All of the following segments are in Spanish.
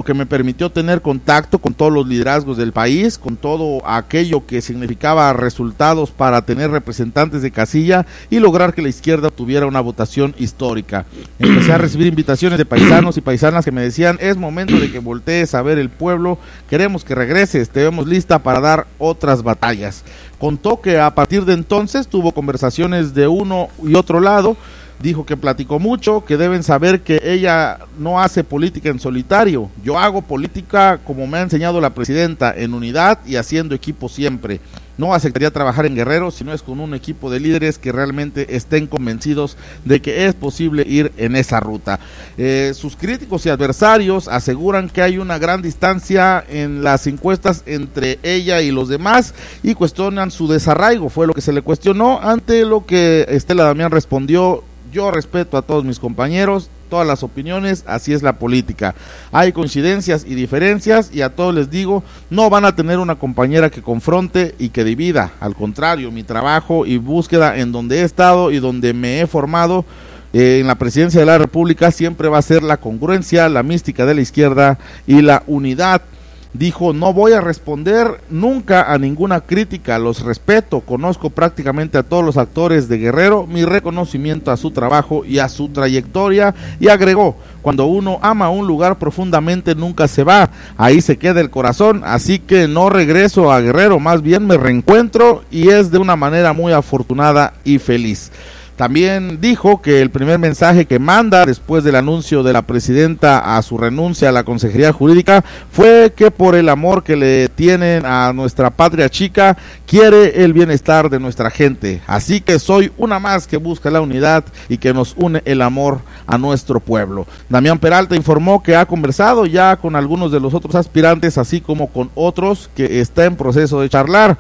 que me permitió tener contacto con todos los liderazgos del país, con todo aquello que significaba resultados para tener representantes de casilla y lograr que la izquierda tuviera una votación histórica. Empecé a recibir invitaciones de paisanos y paisanas que me decían, es momento de que voltees a ver el pueblo, queremos que regreses, te vemos lista para dar otras batallas. Contó que a partir de entonces tuvo conversaciones de uno y otro lado. Dijo que platicó mucho, que deben saber que ella no hace política en solitario. Yo hago política como me ha enseñado la presidenta, en unidad y haciendo equipo siempre. No aceptaría trabajar en Guerrero si no es con un equipo de líderes que realmente estén convencidos de que es posible ir en esa ruta. Sus críticos y adversarios aseguran que hay una gran distancia en las encuestas entre ella y los demás y cuestionan su desarraigo. Fue lo que se le cuestionó, ante lo que Estela Damián respondió: yo respeto a todos mis compañeros, todas las opiniones, así es la política. Hay coincidencias y diferencias y a todos les digo, no van a tener una compañera que confronte y que divida. Al contrario, mi trabajo y búsqueda en donde he estado y donde me he formado en la presidencia de la República siempre va a ser la congruencia, la mística de la izquierda y la unidad. Dijo, no voy a responder nunca a ninguna crítica, los respeto, conozco prácticamente a todos los actores de Guerrero, mi reconocimiento a su trabajo y a su trayectoria, y agregó, cuando uno ama un lugar profundamente nunca se va, ahí se queda el corazón, así que no regreso a Guerrero, más bien me reencuentro y es de una manera muy afortunada y feliz. También dijo que el primer mensaje que manda después del anuncio de la presidenta a su renuncia a la Consejería Jurídica fue que por el amor que le tienen a nuestra patria chica, quiere el bienestar de nuestra gente. Así que soy una más que busca la unidad y que nos une el amor a nuestro pueblo. Damián Peralta informó que ha conversado ya con algunos de los otros aspirantes, así como con otros que está en proceso de charlar.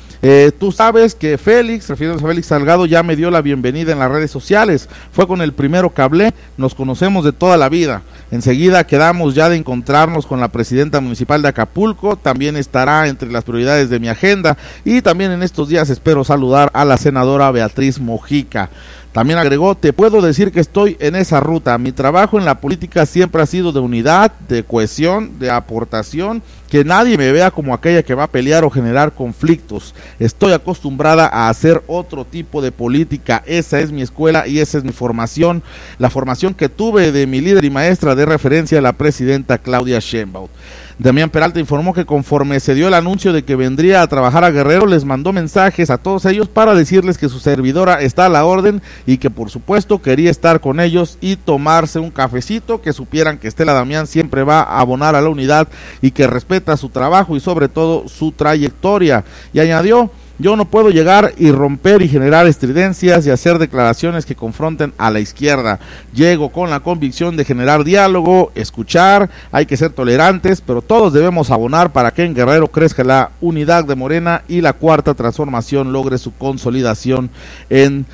Tú sabes que Félix, refiriéndose a Félix Salgado, ya me dio la bienvenida en las redes sociales, fue con el primero que hablé, nos conocemos de toda la vida, enseguida quedamos ya de encontrarnos con la presidenta municipal de Acapulco, también estará entre las prioridades de mi agenda, y también en estos días espero saludar a la senadora Beatriz Mojica. También agregó, te puedo decir que estoy en esa ruta, mi trabajo en la política siempre ha sido de unidad, de cohesión, de aportación, que nadie me vea como aquella que va a pelear o generar conflictos, estoy acostumbrada a hacer otro tipo de política, esa es mi escuela y esa es mi formación, la formación que tuve de mi líder y maestra de referencia, la presidenta Claudia Sheinbaum. Damián Peralta informó que conforme se dio el anuncio de que vendría a trabajar a Guerrero, les mandó mensajes a todos ellos para decirles que su servidora está a la orden y que por supuesto quería estar con ellos y tomarse un cafecito, que supieran que Estela Damián siempre va a abonar a la unidad y que respeta su trabajo y sobre todo su trayectoria. Y añadió, yo no puedo llegar y romper y generar estridencias y hacer declaraciones que confronten a la izquierda. Llego con la convicción de generar diálogo, escuchar, hay que ser tolerantes, pero todos debemos abonar para que en Guerrero crezca la unidad de Morena y la cuarta transformación logre su consolidación en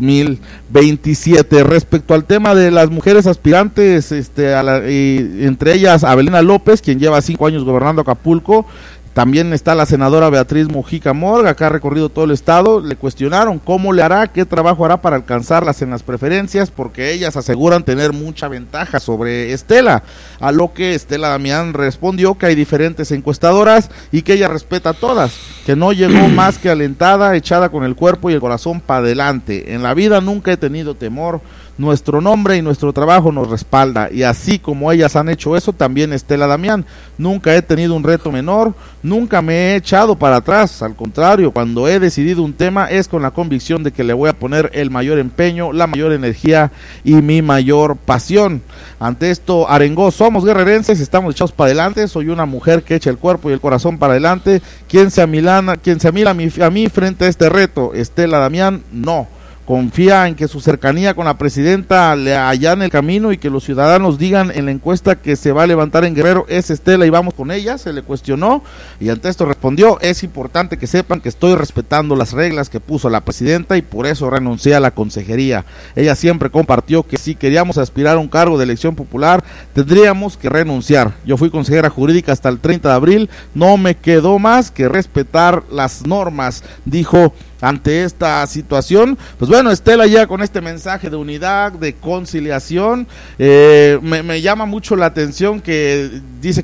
2027. Respecto al tema de las mujeres aspirantes, entre ellas Abelina López, quien lleva 5 años gobernando Acapulco, también está la senadora Beatriz Mojica Morga, que ha recorrido todo el estado. Le cuestionaron cómo le hará, qué trabajo hará para alcanzarlas en las preferencias, porque ellas aseguran tener mucha ventaja sobre Estela, a lo que Estela Damián respondió que hay diferentes encuestadoras y que ella respeta a todas, que no llegó más que alentada, echada con el cuerpo y el corazón para adelante. En la vida nunca he tenido temor, nuestro nombre y nuestro trabajo nos respalda, y así como ellas han hecho eso, también Estela Damián. Nunca he tenido un reto menor, nunca me he echado para atrás, al contrario, cuando he decidido un tema es con la convicción de que le voy a poner el mayor empeño, la mayor energía y mi mayor pasión. Ante esto arengó, somos guerrerenses, estamos echados para adelante, soy una mujer que echa el cuerpo y el corazón para adelante, quien se amila a mí frente a este reto, Estela Damián, no. Confía en que su cercanía con la presidenta le allane el camino y que los ciudadanos digan en la encuesta que se va a levantar en Guerrero es Estela y vamos con ella. Se le cuestionó y ante esto respondió, es importante que sepan que estoy respetando las reglas que puso la presidenta y por eso renuncié a la consejería. Ella siempre compartió que si queríamos aspirar a un cargo de elección popular tendríamos que renunciar. Yo fui consejera jurídica hasta el 30 de abril, no me quedó más que respetar las normas, dijo. Ante esta situación, pues bueno, Estela ya con este mensaje de unidad, de conciliación, me llama mucho la atención que dice